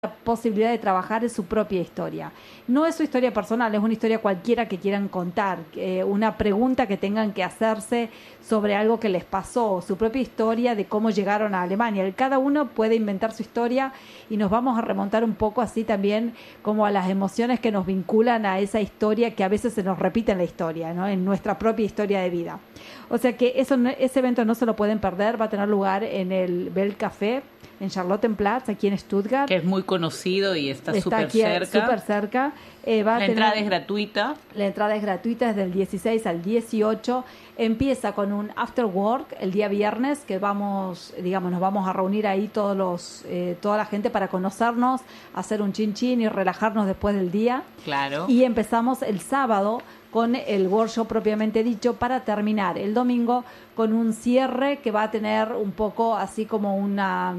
la posibilidad de trabajar es su propia historia. No es su historia personal, es una historia cualquiera que quieran contar, una pregunta que tengan que hacerse sobre algo que les pasó, su propia historia de cómo llegaron a Alemania. Cada uno puede inventar su historia y nos vamos a remontar un poco así también como a las emociones que nos vinculan a esa historia que a veces se nos repite en la historia, ¿no? En nuestra propia historia de vida. O sea que ese evento no se lo pueden perder, va a tener lugar en el Bell Café, en Charlottenplatz, aquí en Stuttgart. Que es muy conocido y está súper cerca. Súper cerca. La entrada es gratuita. La entrada es gratuita, es del 16 al 18. Empieza con un after work el día viernes, que nos vamos a reunir ahí toda la gente para conocernos, hacer un chin chin y relajarnos después del día. Claro. Y empezamos el sábado con el workshop propiamente dicho, para terminar el domingo con un cierre que va a tener un poco así como una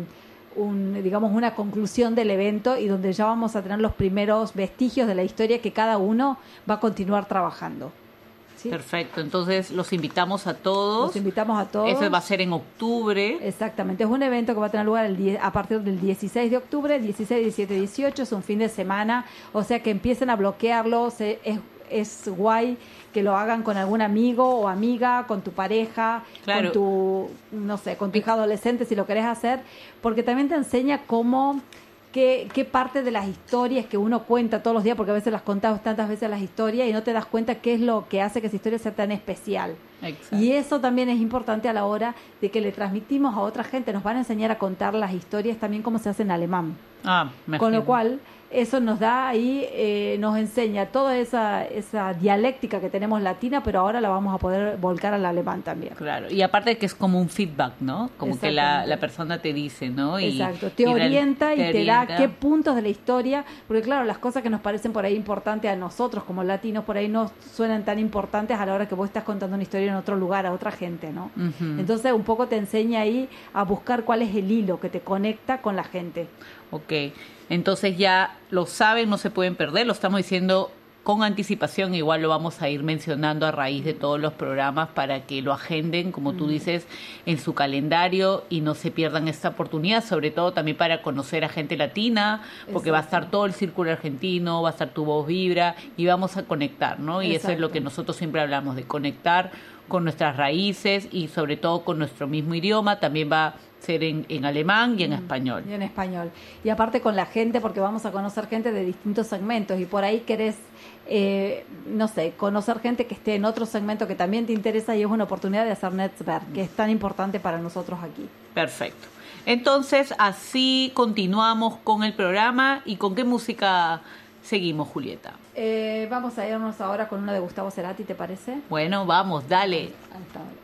conclusión del evento, y donde ya vamos a tener los primeros vestigios de la historia que cada uno va a continuar trabajando. ¿Sí? Perfecto, entonces los invitamos a todos. Los invitamos a todos. Eso va a ser en octubre. Exactamente, es un evento que va a tener lugar a partir del 16 de octubre, 16, 17, 18, es un fin de semana, o sea que empiecen a bloquearlo, es guay que lo hagan con algún amigo o amiga, con tu pareja, claro, con tu hija adolescente si lo querés hacer, porque también te enseña qué parte de las historias que uno cuenta todos los días, porque a veces las contamos tantas veces las historias y no te das cuenta qué es lo que hace que esa historia sea tan especial. Exacto. Y eso también es importante a la hora de que le transmitimos a otra gente, nos van a enseñar a contar las historias también como se hace en alemán. Con lo cual eso nos da ahí, nos enseña toda esa dialéctica que tenemos latina, pero ahora la vamos a poder volcar al alemán también. Claro, y aparte que es como un feedback, ¿no? Como que la persona te dice, ¿no? Exacto, te orienta y te da qué puntos de la historia, porque claro, las cosas que nos parecen por ahí importantes a nosotros como latinos, por ahí no suenan tan importantes a la hora que vos estás contando una historia en otro lugar, a otra gente, ¿no? Uh-huh. Entonces un poco te enseña ahí a buscar cuál es el hilo que te conecta con la gente. Ok, entonces ya lo saben, no se pueden perder, lo estamos diciendo con anticipación, igual lo vamos a ir mencionando a raíz de todos los programas para que lo agenden, como tú dices, en su calendario y no se pierdan esta oportunidad, sobre todo también para conocer a gente latina, porque va a estar todo el círculo argentino, va a estar Tu Voz Vibra y vamos a conectar, ¿no? Y eso es lo que nosotros siempre hablamos, de conectar con nuestras raíces y sobre todo con nuestro mismo idioma. También va a ser en alemán y en español. Y en español. Y aparte con la gente, porque vamos a conocer gente de distintos segmentos y por ahí querés, conocer gente que esté en otro segmento que también te interesa, y es una oportunidad de hacer Netzwerk, que es tan importante para nosotros aquí. Perfecto. Entonces, así continuamos con el programa. ¿Y con qué música seguimos, Julieta? Vamos a irnos ahora con una de Gustavo Cerati, ¿te parece? Bueno, vamos, dale. Ahí está.